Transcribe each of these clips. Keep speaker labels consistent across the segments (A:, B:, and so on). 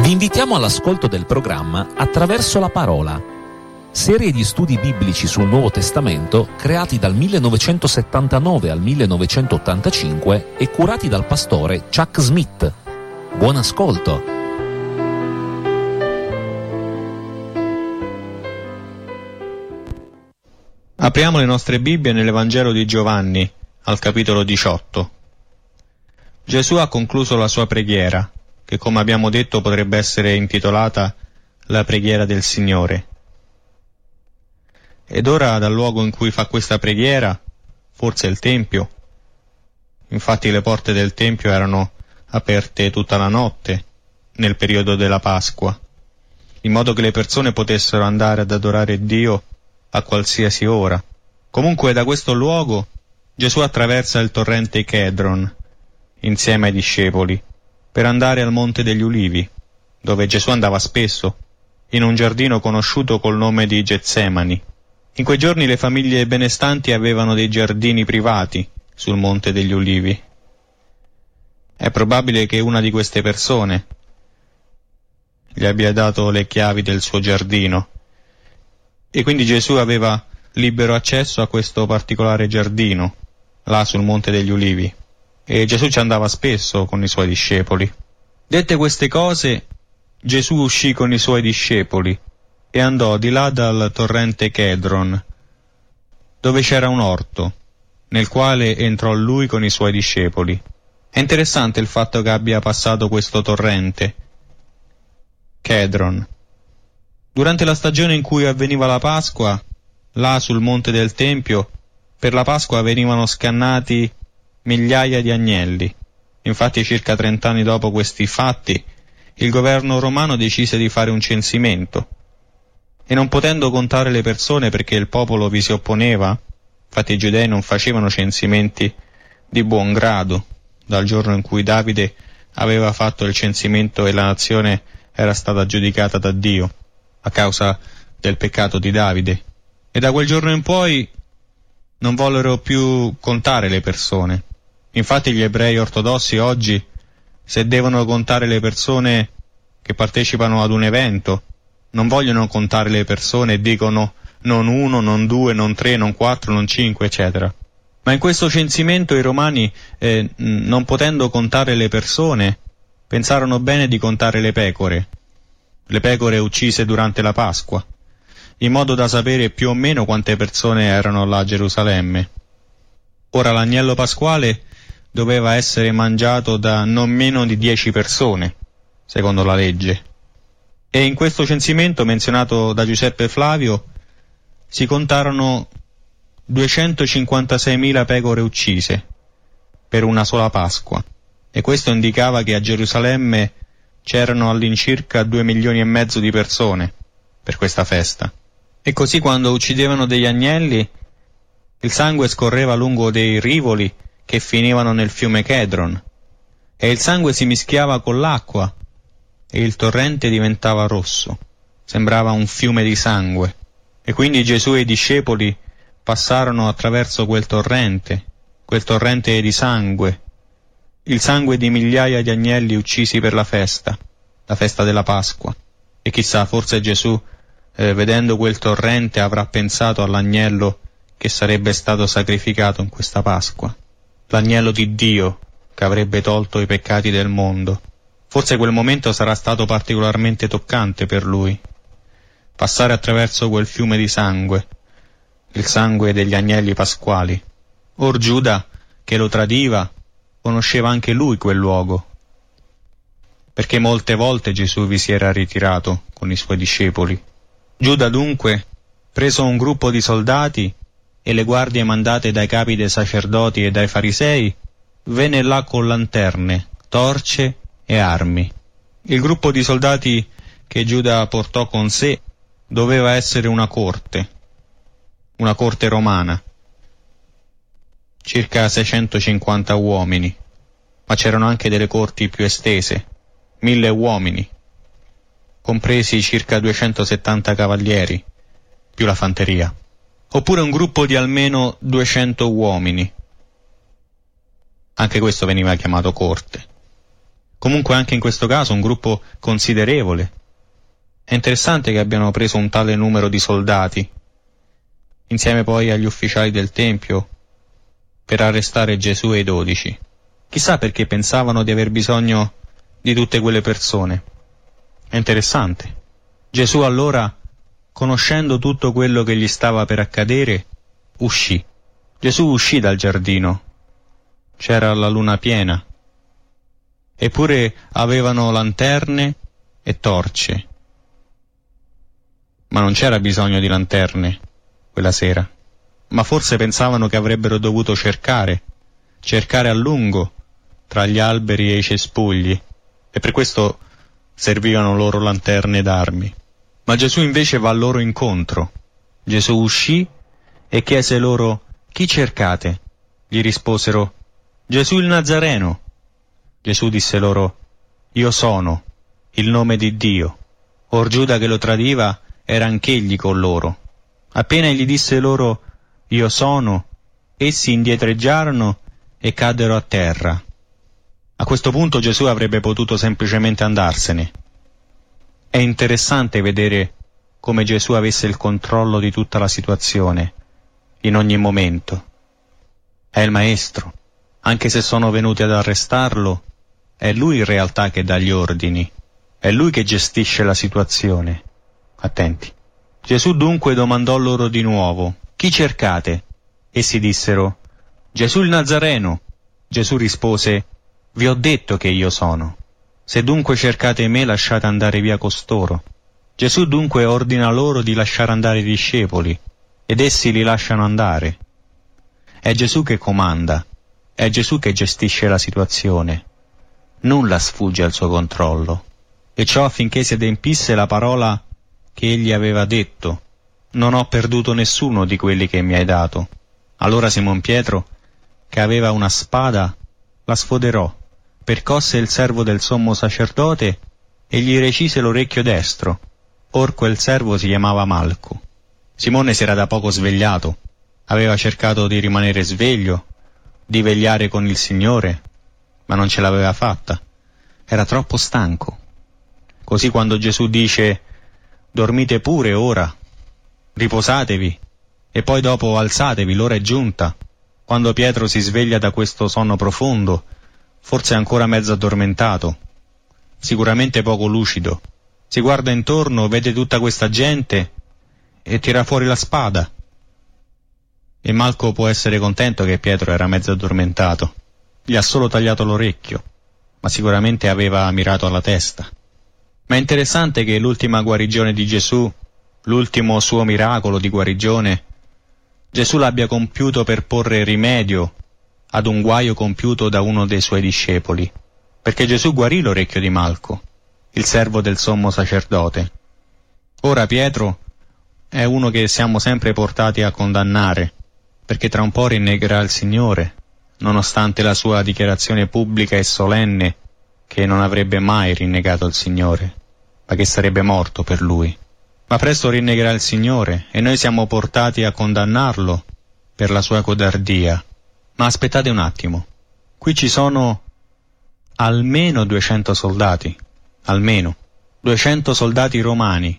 A: Vi invitiamo all'ascolto del programma Attraverso la Parola, serie di studi biblici sul Nuovo Testamento creati dal 1979 al 1985 e curati dal pastore Chuck Smith. Buon ascolto!
B: Apriamo le nostre Bibbie nell'Evangelo di Giovanni, al capitolo 18. Gesù ha concluso la sua preghiera, che come abbiamo detto potrebbe essere intitolata la preghiera del Signore. Ed ora dal luogo in cui fa questa preghiera, forse il Tempio, infatti le porte del Tempio erano aperte tutta la notte, nel periodo della Pasqua, in modo che le persone potessero andare ad adorare Dio a qualsiasi ora. Comunque da questo luogo Gesù attraversa il torrente Chedron, insieme ai discepoli, per andare al Monte degli Ulivi, dove Gesù andava spesso, in un giardino conosciuto col nome di Getsemani. In quei giorni le famiglie benestanti avevano dei giardini privati sul Monte degli Ulivi. È probabile che una di queste persone gli abbia dato le chiavi del suo giardino, e quindi Gesù aveva libero accesso a questo particolare giardino, là sul Monte degli Ulivi, e Gesù ci andava spesso con i suoi discepoli. Dette queste cose, Gesù uscì con i suoi discepoli e andò di là dal torrente Chedron, dove c'era un orto, nel quale entrò lui con i suoi discepoli. È interessante il fatto che abbia passato questo torrente, Chedron. Durante la stagione in cui avveniva la Pasqua, là sul monte del Tempio, per la Pasqua venivano scannati migliaia di agnelli. Infatti circa 30 anni dopo questi fatti, il governo romano decise di fare un censimento. E non potendo contare le persone perché il popolo vi si opponeva, infatti i giudei non facevano censimenti di buon grado, dal giorno in cui Davide aveva fatto il censimento e la nazione era stata giudicata da Dio, a causa del peccato di Davide. E da quel giorno in poi non vollero più contare le persone. Infatti gli ebrei ortodossi oggi, se devono contare le persone che partecipano ad un evento, non vogliono contare le persone e dicono non 1, non 2, non 3, non 4, non 5, eccetera. Ma in questo censimento i romani, non potendo contare le persone, pensarono bene di contare le pecore uccise durante la Pasqua, in modo da sapere più o meno quante persone erano là a Gerusalemme. Ora l'agnello pasquale doveva essere mangiato da non meno di 10 persone, secondo la legge. E in questo censimento menzionato da Giuseppe Flavio si contarono 256.000 pecore uccise per una sola Pasqua, e questo indicava che a Gerusalemme c'erano all'incirca 2,5 milioni di persone per questa festa. E così quando uccidevano degli agnelli, il sangue scorreva lungo dei rivoli che finivano nel fiume Chedron, e il sangue si mischiava con l'acqua, e il torrente diventava rosso, sembrava un fiume di sangue. E quindi Gesù e i discepoli passarono attraverso quel torrente di sangue, il sangue di migliaia di agnelli uccisi per la festa della Pasqua. E chissà, forse Gesù, vedendo quel torrente, avrà pensato all'agnello che sarebbe stato sacrificato in questa Pasqua, l'agnello di Dio che avrebbe tolto i peccati del mondo. Forse quel momento sarà stato particolarmente toccante per lui, passare attraverso quel fiume di sangue, il sangue degli agnelli pasquali. Or Giuda, che lo tradiva, conosceva anche lui quel luogo, perché molte volte Gesù vi si era ritirato con i suoi discepoli. Giuda dunque, preso un gruppo di soldati e le guardie mandate dai capi dei sacerdoti e dai farisei, venne là con lanterne, torce e armi. Il gruppo di soldati che Giuda portò con sé doveva essere una corte romana, circa 650 uomini, ma c'erano anche delle corti più estese, 1000 uomini, compresi circa 270 cavalieri, più la fanteria, oppure un gruppo di almeno 200 uomini. Anche questo veniva chiamato corte. Comunque anche in questo caso un gruppo considerevole. È interessante che abbiano preso un tale numero di soldati, insieme poi agli ufficiali del Tempio, per arrestare Gesù e i 12. Chissà perché pensavano di aver bisogno di tutte quelle persone. È interessante. Gesù allora, conoscendo tutto quello che gli stava per accadere, uscì. Gesù uscì dal giardino. C'era la luna piena. Eppure avevano lanterne e torce. Ma non c'era bisogno di lanterne quella sera. Ma forse pensavano che avrebbero dovuto cercare a lungo tra gli alberi e i cespugli, e per questo servivano loro lanterne d'armi. Ma Gesù invece va loro incontro. Gesù uscì e chiese loro: «Chi cercate?» Gli risposero: «Gesù il Nazareno». Gesù disse loro: «Io sono, il nome di Dio». Or Giuda che lo tradiva era anch'egli con loro. Appena egli disse loro: «Io sono», essi indietreggiarono e caddero a terra. A questo punto Gesù avrebbe potuto semplicemente andarsene. È interessante vedere come Gesù avesse il controllo di tutta la situazione, in ogni momento. È il Maestro. Anche se sono venuti ad arrestarlo, è Lui in realtà che dà gli ordini. È Lui che gestisce la situazione. Attenti. Gesù dunque domandò loro di nuovo: «Chi cercate?» Essi dissero: «Gesù il Nazareno». Gesù rispose: «Vi ho detto che io sono. Se dunque cercate me, lasciate andare via costoro». Gesù dunque ordina loro di lasciare andare i discepoli, ed essi li lasciano andare. È Gesù che comanda, è Gesù che gestisce la situazione. Nulla sfugge al suo controllo. E ciò affinché si adempisse la parola che egli aveva detto: «Non ho perduto nessuno di quelli che mi hai dato». Allora Simon Pietro, che aveva una spada, la sfoderò, percosse il servo del sommo sacerdote e gli recise l'orecchio destro. Or quel servo si chiamava Malco. Simone si era da poco svegliato, aveva cercato di rimanere sveglio, di vegliare con il Signore, ma non ce l'aveva fatta. Era troppo stanco. Così quando Gesù dice: «Dormite pure ora, riposatevi, e poi dopo alzatevi, l'ora è giunta», quando Pietro si sveglia da questo sonno profondo, forse ancora mezzo addormentato, sicuramente poco lucido, si guarda intorno, vede tutta questa gente e tira fuori la spada. E Malco può essere contento che Pietro era mezzo addormentato. Gli ha solo tagliato l'orecchio, ma sicuramente aveva mirato alla testa. Ma è interessante che l'ultima guarigione di Gesù, l'ultimo suo miracolo di guarigione, Gesù l'abbia compiuto per porre rimedio ad un guaio compiuto da uno dei suoi discepoli, perché Gesù guarì l'orecchio di Malco, il servo del sommo sacerdote. Ora Pietro è uno che siamo sempre portati a condannare, perché tra un po' rinnegherà il Signore, nonostante la sua dichiarazione pubblica e solenne che non avrebbe mai rinnegato il Signore, ma che sarebbe morto per Lui. Ma presto rinnegherà il Signore e noi siamo portati a condannarlo per la sua codardia. Ma aspettate un attimo, qui ci sono almeno 200 soldati, almeno 200 soldati romani,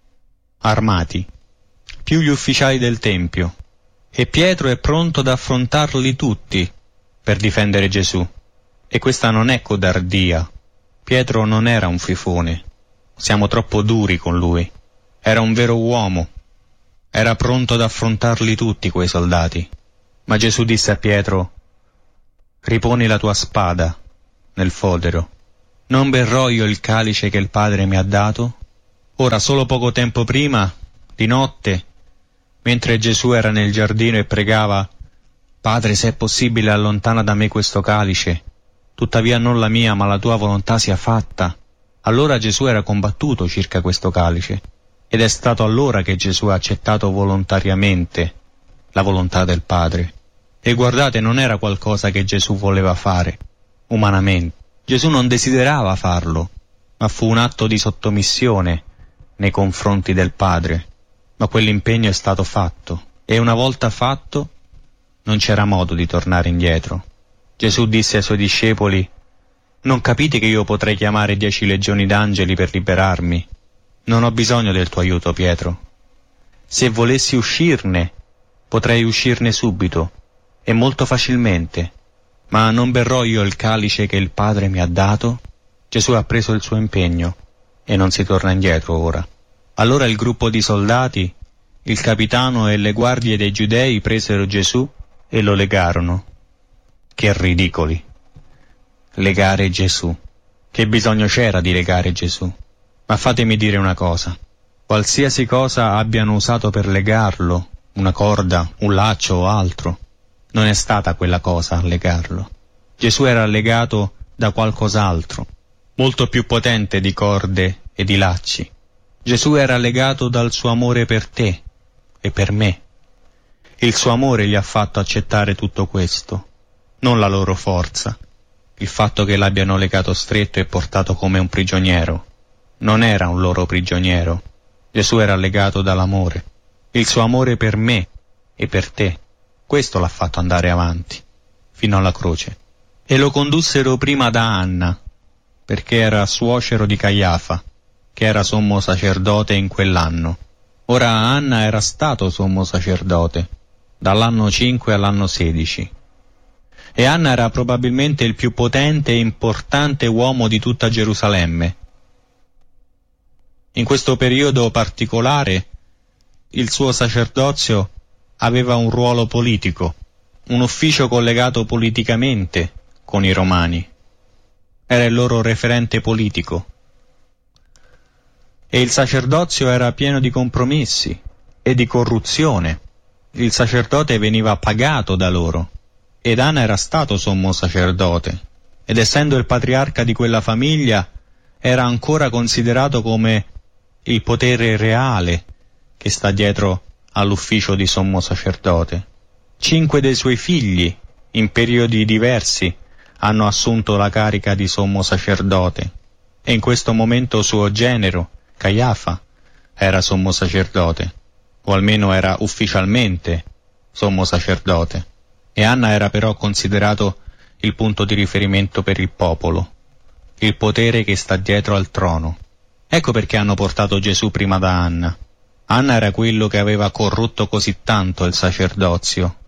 B: armati, più gli ufficiali del Tempio, e Pietro è pronto ad affrontarli tutti per difendere Gesù. E questa non è codardia. Pietro non era un fifone, siamo troppo duri con lui. Era un vero uomo, era pronto ad affrontarli tutti quei soldati. Ma Gesù disse a Pietro: «Riponi la tua spada nel fodero. Non berrò io il calice che il Padre mi ha dato?» Ora, solo poco tempo prima, di notte, mentre Gesù era nel giardino e pregava: «Padre, se è possibile, allontana da me questo calice, tuttavia non la mia, ma la tua volontà sia fatta». Allora Gesù era combattuto circa questo calice, ed è stato allora che Gesù ha accettato volontariamente la volontà del Padre. E guardate, non era qualcosa che Gesù voleva fare, umanamente. Gesù non desiderava farlo, ma fu un atto di sottomissione nei confronti del Padre. Ma quell'impegno è stato fatto, e una volta fatto non c'era modo di tornare indietro. Gesù disse ai suoi discepoli: Non capite che io potrei chiamare 10 legioni d'angeli per liberarmi? Non ho bisogno del tuo aiuto, Pietro. Se volessi uscirne, potrei uscirne subito, e molto facilmente. Ma non berrò io il calice che il Padre mi ha dato? Gesù ha preso il suo impegno, e non si torna indietro ora. Allora il gruppo di soldati, il capitano e le guardie dei giudei presero Gesù e lo legarono. Che ridicoli! Legare Gesù. Che bisogno c'era di legare Gesù? Ma fatemi dire una cosa. Qualsiasi cosa abbiano usato per legarlo, una corda, un laccio o altro, non è stata quella cosa a legarlo. Gesù era legato da qualcos'altro, molto più potente di corde e di lacci. Gesù era legato dal suo amore per te e per me. Il suo amore gli ha fatto accettare tutto questo, non la loro forza, il fatto che l'abbiano legato stretto e portato come un prigioniero. Non era un loro prigioniero. Gesù era legato dall'amore, il suo amore per me e per te. Questo l'ha fatto andare avanti, fino alla croce. E lo condussero prima da Anna, perché era suocero di Caiafa, che era sommo sacerdote in quell'anno. Ora Anna era stato sommo sacerdote, dall'anno 5 all'anno 16. E Anna era probabilmente il più potente e importante uomo di tutta Gerusalemme. In questo periodo particolare, il suo sacerdozio aveva un ruolo politico, un ufficio collegato politicamente con i romani. Era il loro referente politico. E il sacerdozio era pieno di compromessi e di corruzione. Il sacerdote veniva pagato da loro. Ed Anna era stato sommo sacerdote, ed essendo il patriarca di quella famiglia, era ancora considerato come il potere reale che sta dietro all'ufficio di sommo sacerdote. 5 dei suoi figli, in periodi diversi, hanno assunto la carica di sommo sacerdote, e in questo momento suo genero, Caiafa, era sommo sacerdote, o almeno era ufficialmente sommo sacerdote. E Anna era però considerato il punto di riferimento per il popolo, il potere che sta dietro al trono. Ecco perché hanno portato Gesù prima da Anna. Anna era quello che aveva corrotto così tanto il sacerdozio.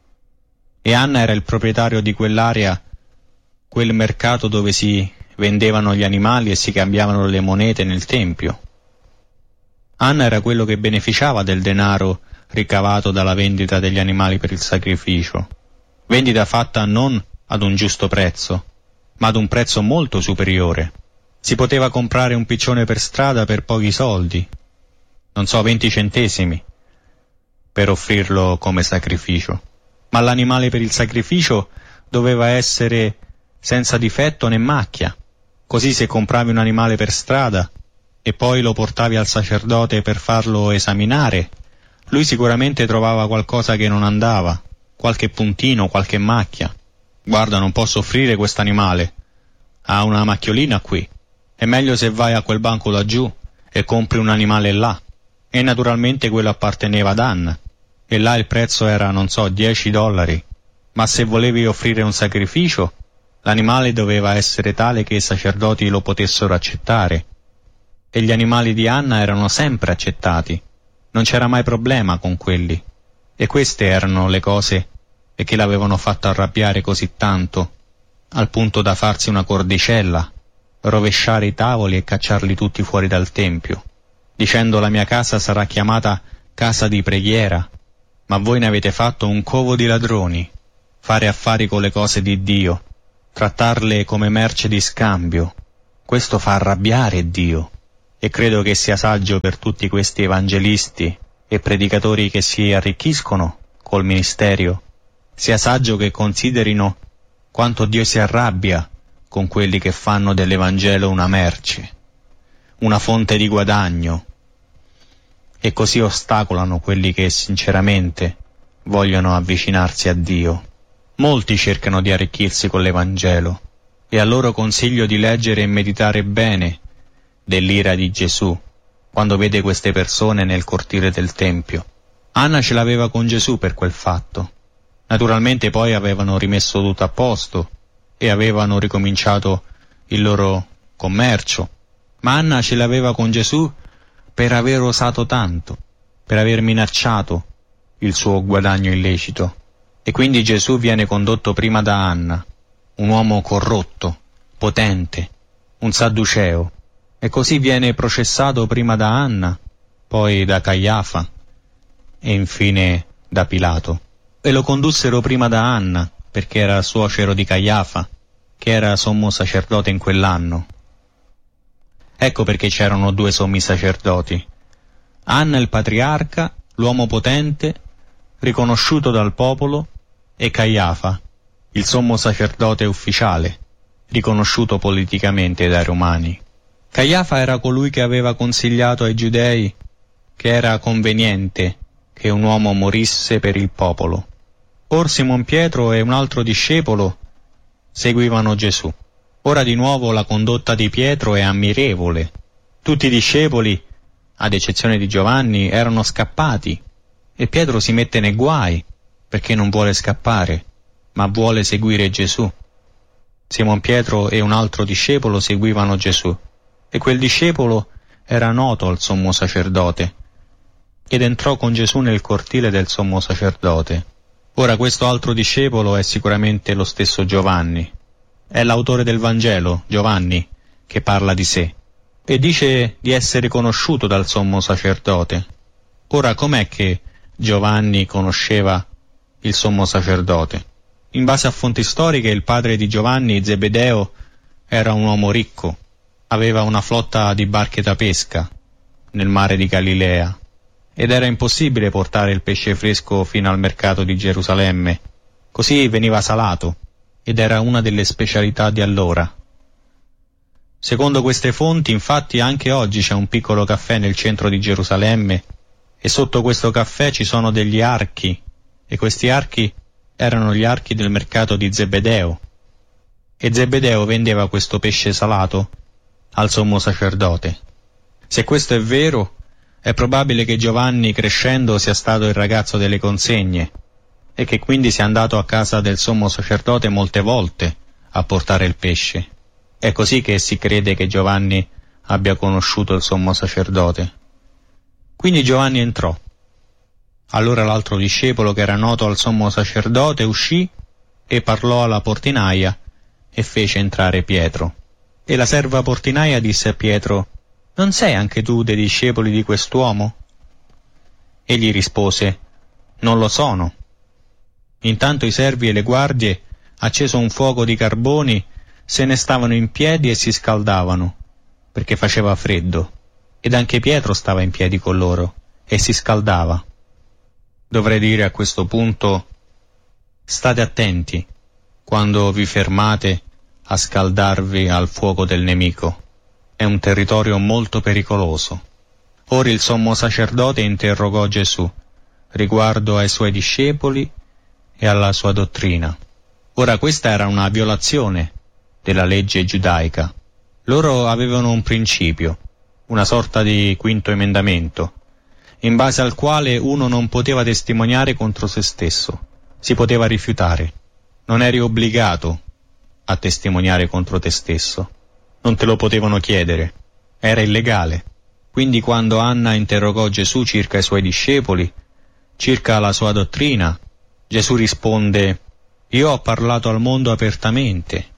B: E Anna era il proprietario di quell'area, quel mercato dove si vendevano gli animali e si cambiavano le monete nel tempio. Anna era quello che beneficiava del denaro ricavato dalla vendita degli animali per il sacrificio. Vendita fatta non ad un giusto prezzo, ma ad un prezzo molto superiore. Si poteva comprare un piccione per strada per pochi soldi, non so, 20 centesimi, per offrirlo come sacrificio. Ma l'animale per il sacrificio doveva essere senza difetto né macchia. Così se compravi un animale per strada e poi lo portavi al sacerdote per farlo esaminare, lui sicuramente trovava qualcosa che non andava, qualche puntino, qualche macchia. Guarda, non posso offrire quest'animale, ha una macchiolina qui. È meglio se vai a quel banco laggiù e compri un animale là. E naturalmente quello apparteneva ad Anna, e là il prezzo era, non so, $10. Ma se volevi offrire un sacrificio, l'animale doveva essere tale che i sacerdoti lo potessero accettare. E gli animali di Anna erano sempre accettati. Non c'era mai problema con quelli. E queste erano le cose che l'avevano fatto arrabbiare così tanto, al punto da farsi una cordicella, rovesciare i tavoli e cacciarli tutti fuori dal tempio, dicendo: la mia casa sarà chiamata casa di preghiera, ma voi ne avete fatto un covo di ladroni. Fare affari con le cose di Dio, trattarle come merce di scambio, questo fa arrabbiare Dio. E credo che sia saggio per tutti questi evangelisti e predicatori che si arricchiscono col ministero, sia saggio che considerino quanto Dio si arrabbia con quelli che fanno dell'Evangelo una merce, una fonte di guadagno, e così ostacolano quelli che sinceramente vogliono avvicinarsi a Dio. Molti cercano di arricchirsi con l'Evangelo, e a loro consiglio di leggere e meditare bene dell'ira di Gesù quando vede queste persone nel cortile del Tempio. Anna ce l'aveva con Gesù per quel fatto. Naturalmente poi avevano rimesso tutto a posto e avevano ricominciato il loro commercio, ma Anna ce l'aveva con Gesù per aver osato tanto, per aver minacciato il suo guadagno illecito. E quindi Gesù viene condotto prima da Anna, un uomo corrotto, potente, un sadduceo, e così viene processato prima da Anna, poi da Caiafa e infine da Pilato. E lo condussero prima da Anna, perché era suocero di Caiafa, che era sommo sacerdote in quell'anno. Ecco perché c'erano due sommi sacerdoti: Anna il patriarca, l'uomo potente, riconosciuto dal popolo, e Caiafa, il sommo sacerdote ufficiale, riconosciuto politicamente dai romani. Caiafa era colui che aveva consigliato ai giudei che era conveniente che un uomo morisse per il popolo. Or Simon Pietro e un altro discepolo seguivano Gesù. Ora di nuovo la condotta di Pietro è ammirevole. Tutti i discepoli, ad eccezione di Giovanni, erano scappati, e Pietro si mette nei guai perché non vuole scappare, ma vuole seguire Gesù. Simon Pietro e un altro discepolo seguivano Gesù, e quel discepolo era noto al sommo sacerdote, ed entrò con Gesù nel cortile del sommo sacerdote. Ora questo altro discepolo è sicuramente lo stesso Giovanni. È l'autore del Vangelo, Giovanni, che parla di sé, e dice di essere conosciuto dal sommo sacerdote. Ora com'è che Giovanni conosceva il sommo sacerdote? In base a fonti storiche, il padre di Giovanni, Zebedeo, era un uomo ricco, aveva una flotta di barche da pesca nel mare di Galilea, ed era impossibile portare il pesce fresco fino al mercato di Gerusalemme, così veniva salato, ed era una delle specialità di allora. Secondo queste fonti, infatti, anche oggi c'è un piccolo caffè nel centro di Gerusalemme, e sotto questo caffè ci sono degli archi, e questi archi erano gli archi del mercato di Zebedeo, e Zebedeo vendeva questo pesce salato al sommo sacerdote. Se questo è vero, è probabile che Giovanni, crescendo, sia stato il ragazzo delle consegne, e che quindi sia andato a casa del sommo sacerdote molte volte a portare il pesce. È così che si crede che Giovanni abbia conosciuto il sommo sacerdote. Quindi Giovanni entrò. Allora l'altro discepolo, che era noto al sommo sacerdote, uscì e parlò alla portinaia e fece entrare Pietro. E la serva portinaia disse a Pietro: «Non sei anche tu dei discepoli di quest'uomo?» Egli rispose: «Non lo sono». Intanto i servi e le guardie, acceso un fuoco di carboni, se ne stavano in piedi e si scaldavano, perché faceva freddo, ed anche Pietro stava in piedi con loro e si scaldava. Dovrei dire a questo punto: state attenti quando vi fermate a scaldarvi al fuoco del nemico. È un territorio molto pericoloso. Ora il sommo sacerdote interrogò Gesù riguardo ai suoi discepoli e alla sua dottrina. Ora questa era una violazione della legge giudaica. Loro avevano un principio, una sorta di quinto emendamento, in base al quale uno non poteva testimoniare contro se stesso, si poteva rifiutare. Non eri obbligato a testimoniare contro te stesso, non te lo potevano chiedere, era illegale. Quindi quando Anna interrogò Gesù circa i suoi discepoli, circa la sua dottrina, Gesù risponde: «Io ho parlato al mondo apertamente.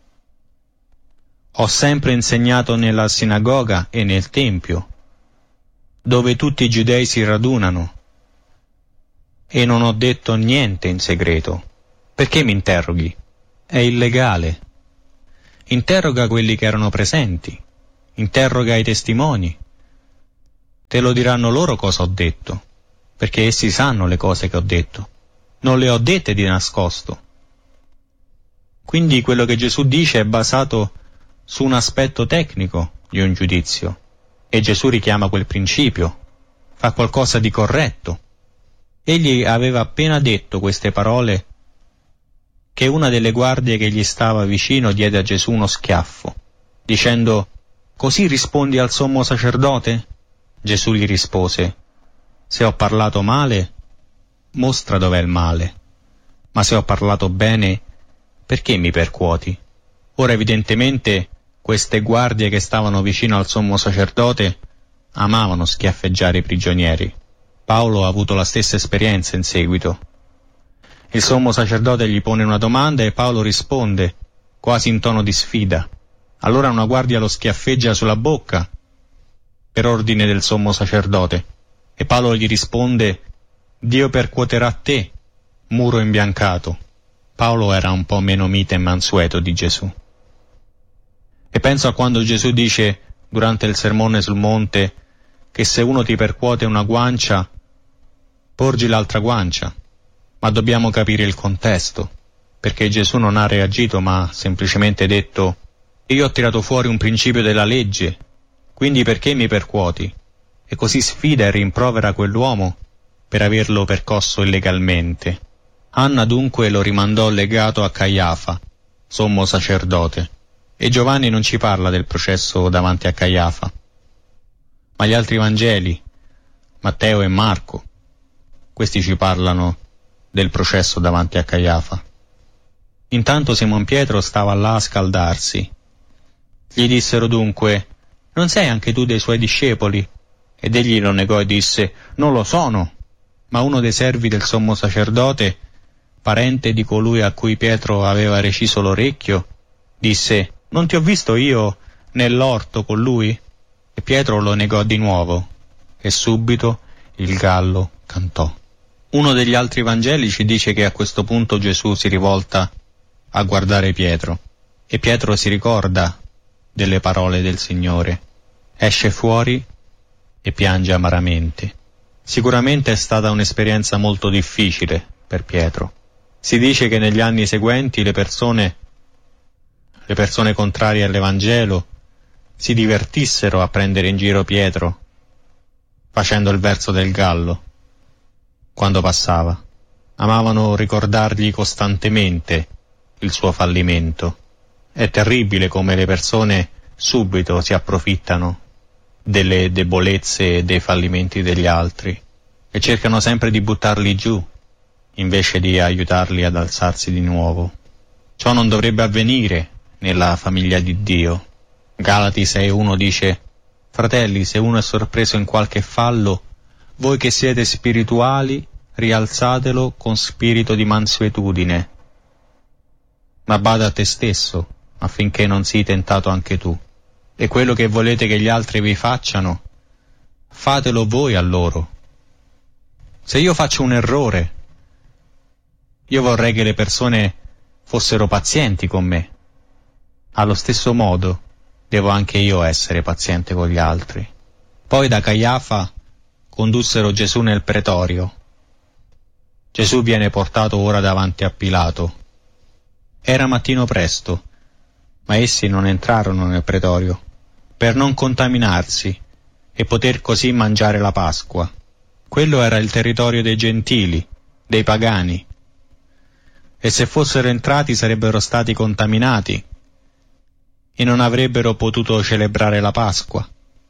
B: Ho sempre insegnato nella sinagoga e nel tempio, dove tutti i giudei si radunano, e non ho detto niente in segreto. Perché mi interroghi? È illegale. Interroga quelli che erano presenti, interroga i testimoni. Te lo diranno loro cosa ho detto, perché essi sanno le cose che ho detto. Non le ho dette di nascosto». Quindi quello che Gesù dice è basato su un aspetto tecnico di un giudizio, e Gesù richiama quel principio, fa qualcosa di corretto. Egli aveva appena detto queste parole che una delle guardie che gli stava vicino diede a Gesù uno schiaffo, dicendo: «Così rispondi al sommo sacerdote?» Gesù gli rispose: «Se ho parlato male, mostra dov'è il male, ma se ho parlato bene, perché mi percuoti?» Ora evidentemente queste guardie che stavano vicino al sommo sacerdote amavano schiaffeggiare i prigionieri. Paolo ha avuto la stessa esperienza in seguito. Il sommo sacerdote gli pone una domanda e Paolo risponde, quasi in tono di sfida. Allora una guardia lo schiaffeggia sulla bocca, per ordine del sommo sacerdote, e Paolo gli risponde: Dio percuoterà te, muro imbiancato. Paolo era un po' meno mite e mansueto di Gesù. E penso a quando Gesù dice, durante il sermone sul monte, che se uno ti percuote una guancia, porgi l'altra guancia. Ma dobbiamo capire il contesto, perché Gesù non ha reagito, ma ha semplicemente detto: io ho tirato fuori un principio della legge, quindi perché mi percuoti? E così sfida e rimprovera quell'uomo per averlo percosso illegalmente. Anna dunque lo rimandò legato a Caiafa, sommo sacerdote, e Giovanni non ci parla del processo davanti a Caiafa. Ma gli altri Vangeli, Matteo e Marco, questi ci parlano del processo davanti a Caiafa. Intanto Simon Pietro stava là a scaldarsi. Gli dissero dunque: non sei anche tu dei suoi discepoli? Ed egli lo negò e disse: non lo sono. Ma uno dei servi del sommo sacerdote, parente di colui a cui Pietro aveva reciso l'orecchio, disse: non ti ho visto io nell'orto con lui? E Pietro lo negò di nuovo, e subito il gallo cantò. Uno degli altri Vangeli ci dice che a questo punto Gesù si rivolta a guardare Pietro, e Pietro si ricorda delle parole del Signore, esce fuori e piange amaramente. Sicuramente è stata un'esperienza molto difficile per Pietro. Si dice che negli anni seguenti le persone contrarie all'Evangelo si divertissero a prendere in giro Pietro, facendo il verso del gallo quando passava. Amavano ricordargli costantemente il suo fallimento. È terribile come le persone subito si approfittano delle debolezze e dei fallimenti degli altri e cercano sempre di buttarli giù invece di aiutarli ad alzarsi di nuovo. Ciò non dovrebbe avvenire nella famiglia di Dio. Galati 6:1 dice: fratelli, se uno è sorpreso in qualche fallo, voi che siete spirituali, rialzatelo con spirito di mansuetudine. Ma bada a te stesso, affinché non sii tentato anche tu. E quello che volete che gli altri vi facciano, fatelo voi a loro. Se io faccio un errore, io vorrei che le persone fossero pazienti con me. Allo stesso modo, devo anche io essere paziente con gli altri. Poi da Caiafa condussero Gesù nel pretorio. Gesù viene portato ora davanti a Pilato. Era mattino presto, ma essi non entrarono nel pretorio, per non contaminarsi e poter così mangiare la Pasqua. Quello era il territorio dei gentili, dei pagani, e se fossero entrati sarebbero stati contaminati e non avrebbero potuto celebrare la Pasqua.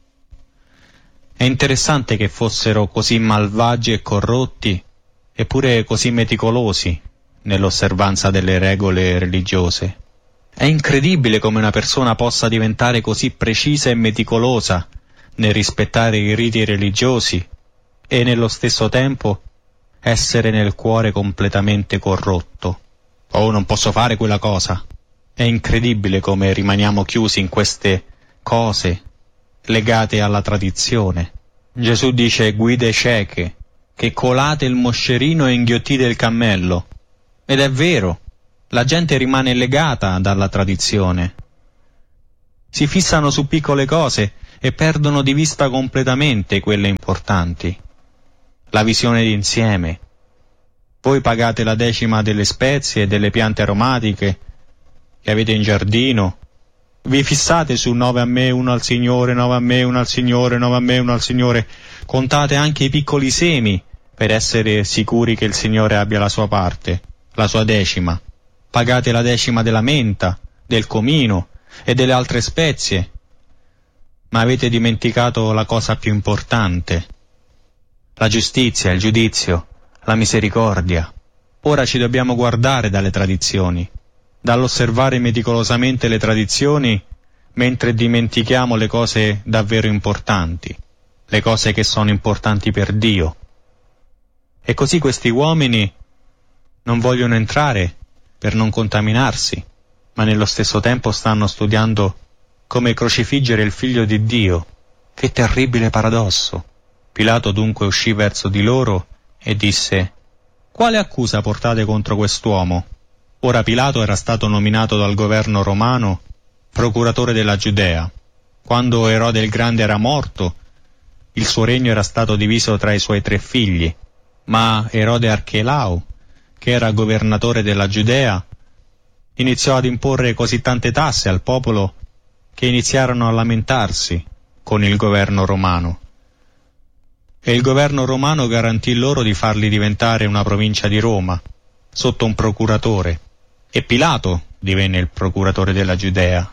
B: È interessante che fossero così malvagi e corrotti, eppure così meticolosi nell'osservanza delle regole religiose. È incredibile come una persona possa diventare così precisa e meticolosa nel rispettare i riti religiosi e nello stesso tempo essere nel cuore completamente corrotto. Oh, non posso fare quella cosa. È incredibile come rimaniamo chiusi in queste cose legate alla tradizione. Gesù dice: guide cieche, che colate il moscerino e inghiottite il cammello. Ed è vero, la gente rimane legata dalla tradizione. Si fissano su piccole cose e perdono di vista completamente quelle importanti. La visione d'insieme. Voi pagate la decima delle spezie e delle piante aromatiche che avete in giardino. Vi fissate su 9 a me, 1 al Signore, 9 a me, 1 al Signore, 9 a me, 1 al Signore. Contate anche i piccoli semi per essere sicuri che il Signore abbia la sua parte, la sua decima. Pagate la decima della menta, del comino e delle altre spezie. Ma avete dimenticato la cosa più importante: la giustizia, il giudizio, la misericordia. Ora ci dobbiamo guardare dalle tradizioni. Dall'osservare meticolosamente le tradizioni mentre dimentichiamo le cose davvero importanti, le cose che sono importanti per Dio. E così questi uomini non vogliono entrare per non contaminarsi, ma nello stesso tempo stanno studiando come crocifiggere il Figlio di Dio. Che terribile paradosso! Pilato dunque uscì verso di loro e disse: «Quale accusa portate contro quest'uomo?» Ora Pilato era stato nominato dal governo romano procuratore della Giudea. Quando Erode il Grande era morto, il suo regno era stato diviso tra i suoi 3 figli, ma Erode Archelao, che era governatore della Giudea, iniziò ad imporre così tante tasse al popolo che iniziarono a lamentarsi con il governo romano. E il governo romano garantì loro di farli diventare una provincia di Roma, sotto un procuratore, e Pilato divenne il procuratore della Giudea.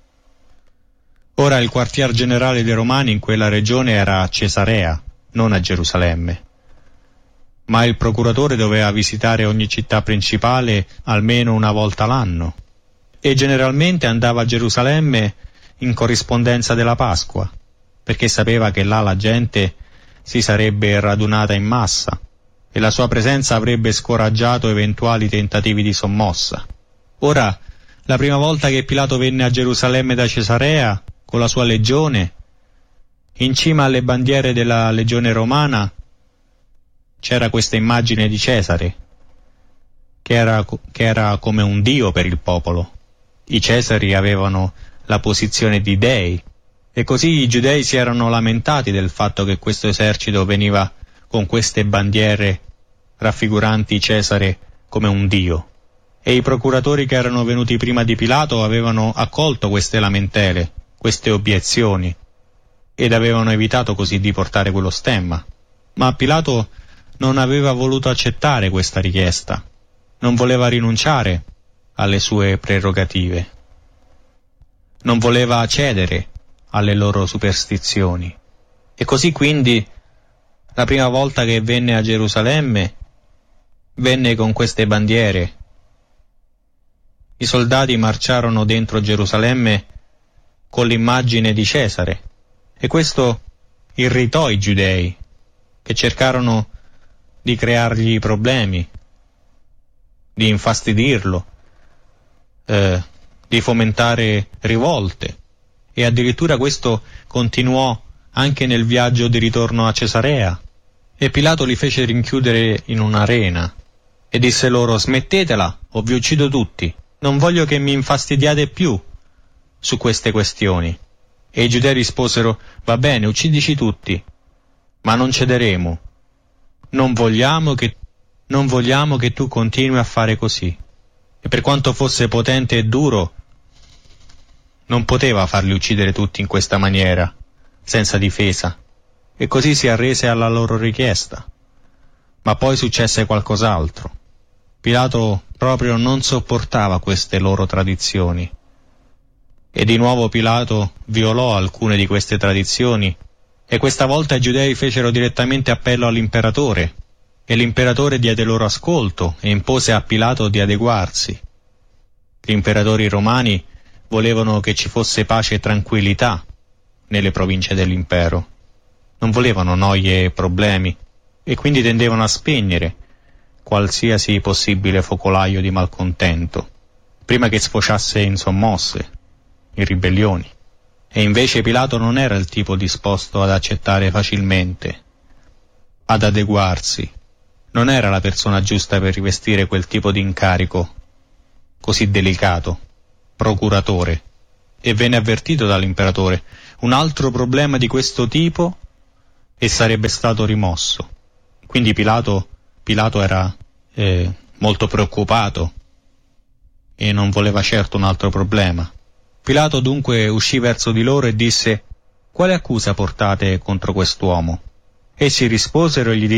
B: Ora il quartier generale dei Romani in quella regione era a Cesarea, non a Gerusalemme, ma il procuratore doveva visitare ogni città principale almeno una volta l'anno, e generalmente andava a Gerusalemme in corrispondenza della Pasqua, perché sapeva che là la gente si sarebbe radunata in massa e la sua presenza avrebbe scoraggiato eventuali tentativi di sommossa. Ora, la prima volta che Pilato venne a Gerusalemme da Cesarea con la sua legione, in cima alle bandiere della legione romana c'era questa immagine di Cesare, che era come un dio per il popolo. I Cesari avevano la posizione di dei, e così i giudei si erano lamentati del fatto che questo esercito veniva con queste bandiere raffiguranti Cesare come un dio. E i procuratori che erano venuti prima di Pilato avevano accolto queste lamentele, queste obiezioni, ed avevano evitato così di portare quello stemma. Ma Pilato non aveva voluto accettare questa richiesta, non voleva rinunciare alle sue prerogative, non voleva cedere alle loro superstizioni. E così quindi, la prima volta che venne a Gerusalemme, venne con queste bandiere. I soldati marciarono dentro Gerusalemme con l'immagine di Cesare, e questo irritò i giudei, che cercarono di creargli problemi, di infastidirlo, di fomentare rivolte, e addirittura questo continuò anche nel viaggio di ritorno a Cesarea. E Pilato li fece rinchiudere in un'arena e disse loro: «Smettetela o vi uccido tutti, non voglio che mi infastidiate più su queste questioni». E i giudei risposero: «Va bene, uccidici tutti, ma non cederemo. Non vogliamo che tu continui a fare così». E per quanto fosse potente e duro, non poteva farli uccidere tutti in questa maniera, senza difesa, e così si arrese alla loro richiesta. Ma poi successe qualcos'altro. Pilato proprio non sopportava queste loro tradizioni, e di nuovo Pilato violò alcune di queste tradizioni, e questa volta i giudei fecero direttamente appello all'imperatore, e l'imperatore diede loro ascolto e impose a Pilato di adeguarsi. Gli imperatori romani volevano che ci fosse pace e tranquillità nelle province dell'impero. Non volevano noie e problemi, e quindi tendevano a spegnere qualsiasi possibile focolaio di malcontento, prima che sfociasse in sommosse, in ribellioni. E invece Pilato non era il tipo disposto ad accettare facilmente, ad adeguarsi. Non era la persona giusta per rivestire quel tipo di incarico così delicato, procuratore. E venne avvertito dall'imperatore: un altro problema di questo tipo e sarebbe stato rimosso. Quindi Pilato era molto preoccupato e non voleva certo un altro problema. Pilato dunque uscì verso di loro e disse: «Quale accusa portate contro quest'uomo?» Essi risposero e gli